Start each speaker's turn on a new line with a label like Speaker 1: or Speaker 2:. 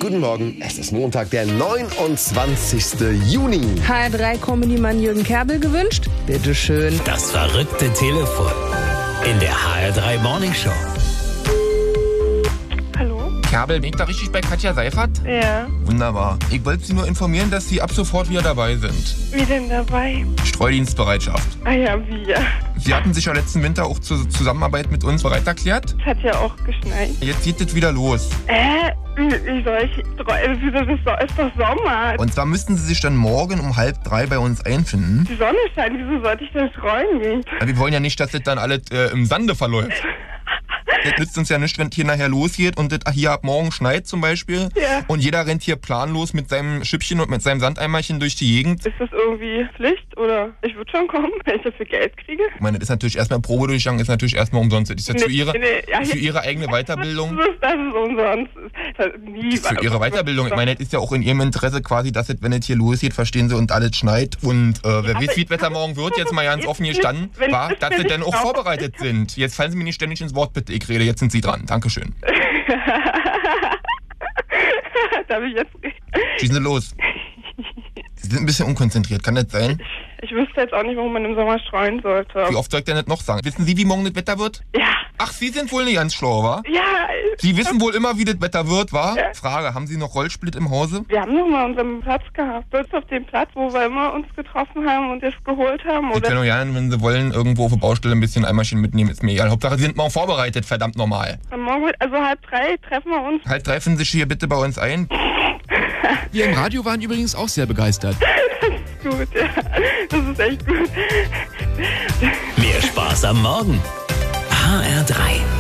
Speaker 1: Guten Morgen, es ist Montag, der 29. Juni.
Speaker 2: HR3-Comedy-Mann Jürgen Kerbel gewünscht? Bitteschön.
Speaker 3: Das verrückte Telefon in der HR3 Morning Show.
Speaker 4: Hallo?
Speaker 5: Kerbel, bin ich da richtig bei Katja Seifert?
Speaker 4: Ja.
Speaker 5: Wunderbar. Ich wollte Sie nur informieren, dass Sie ab sofort wieder dabei sind.
Speaker 4: Wie denn dabei?
Speaker 5: Streudienstbereitschaft.
Speaker 4: Ah ja, wie ja.
Speaker 5: Sie hatten sich ja letzten Winter auch zur Zusammenarbeit mit uns bereit erklärt.
Speaker 4: Es hat ja auch geschneit.
Speaker 5: Jetzt geht es wieder los.
Speaker 4: Wie soll ich... Das ist doch Sommer.
Speaker 5: Und zwar müssten Sie sich dann morgen um 2:30 bei uns einfinden.
Speaker 4: Die Sonne scheint, wieso sollte ich denn streuen gehen?
Speaker 5: Ja, wir wollen ja nicht, dass das dann alles im Sande verläuft. Das nützt uns ja nicht, wenn es hier nachher losgeht und das hier ab morgen schneit zum Beispiel.
Speaker 4: Ja.
Speaker 5: Und jeder rennt hier planlos mit seinem Schüppchen und mit seinem Sandeimerchen durch die Gegend.
Speaker 4: Ist das irgendwie Pflicht oder ich würde schon kommen, wenn ich dafür Geld kriege?
Speaker 5: Ich meine, das ist natürlich erstmal Probedurchgang, ist natürlich erstmal umsonst. Das ist ja für
Speaker 4: für
Speaker 5: Ihre eigene Weiterbildung.
Speaker 4: Das ist umsonst. Das ist nie
Speaker 5: Für Ihre Weiterbildung. Ich meine, das ist ja auch in Ihrem Interesse quasi, dass es, wenn es hier losgeht, verstehen Sie, und alles schneit. Und wer weiß, wie das Wetter morgen wird, jetzt mal ganz offen gestanden, war, dass Sie dann auch vorbereitet sind. Jetzt fallen Sie mir nicht ständig ins Wort, bitte. Ich rede, jetzt sind Sie dran. Dankeschön.
Speaker 4: Darf ich jetzt reden?
Speaker 5: Schießen Sie los. Sie sind ein bisschen unkonzentriert, kann das sein?
Speaker 4: Ich wüsste jetzt auch nicht, warum man im Sommer streuen sollte.
Speaker 5: Wie oft soll ich denn das noch sagen? Wissen Sie, wie morgen das Wetter wird?
Speaker 4: Ja.
Speaker 5: Ach, Sie sind wohl nicht ganz schlau, wa?
Speaker 4: Ja.
Speaker 5: Sie wissen wohl immer, wie das Wetter wird, wa?
Speaker 4: Ja.
Speaker 5: Frage, haben Sie noch Rollsplit im Hause?
Speaker 4: Wir haben noch mal unseren Platz gehabt. Dort auf dem Platz, wo wir immer uns getroffen haben und das geholt haben.
Speaker 5: Sie können auch gerne, wenn Sie wollen, irgendwo auf der Baustelle ein bisschen Eimerchen mitnehmen, ist mir egal. Hauptsache, Sie sind morgen vorbereitet, verdammt normal.
Speaker 4: Am Morgen, also 2:30 treffen wir uns.
Speaker 5: 2:30 finden Sie sich hier bitte bei uns ein.
Speaker 6: Wir im Radio waren übrigens auch sehr begeistert.
Speaker 4: Gut, ja. Das ist echt gut.
Speaker 3: Mehr Spaß am Morgen. HR3.